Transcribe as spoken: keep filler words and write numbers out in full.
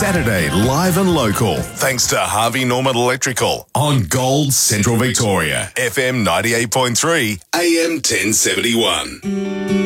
Saturday, live and local. Thanks to Harvey Norman Electrical on Gold Central Victoria. F M ninety-eight point three, A M ten seventy-one.